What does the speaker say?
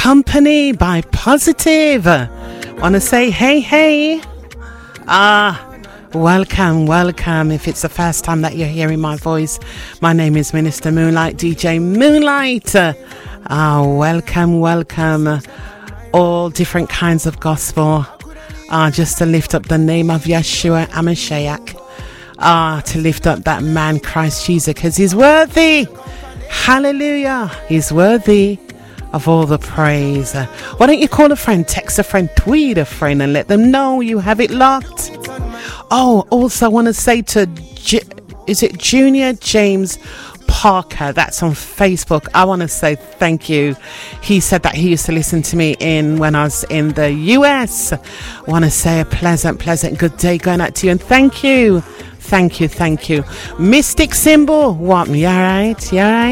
Company by Positive. Want to say hey. Welcome. If it's the first time that you're hearing my voice, my name is Minister Moonlight, DJ Moonlight. Welcome. All different kinds of gospel. Just to lift up the name of Yeshua HaMashiach. To lift up that man, Christ Jesus, because he's worthy. Hallelujah. He's worthy of all the praise. Why don't you call a friend, text a friend, tweet a friend, and let them know you have it locked. Also I want to say to, is it Junior James Parker, that's on Facebook, I want to say thank you. He said that he used to listen to me when I was in the US. I want to say a pleasant good day going out to you, and thank you. Mystic Symbol, what? You alright?